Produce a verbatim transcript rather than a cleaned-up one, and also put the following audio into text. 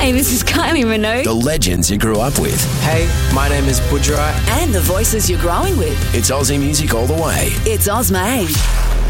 Hi, this is Kylie Minogue. The legends you grew up with. Hey, my name is Budrai. And the voices you're growing with. It's Aussie music all the way. It's Ozmade.